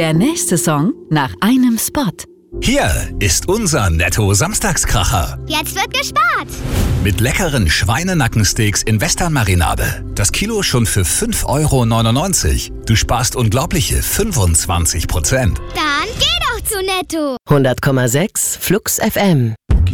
Der nächste Song nach einem Spot. Hier ist unser Netto-Samstagskracher. Jetzt wird gespart. Mit leckeren Schweinenackensteaks in Western-Marinade. Das Kilo schon für 5,99 €. Du sparst unglaubliche 25%. Dann geh doch zu Netto. 100,6 Flux FM.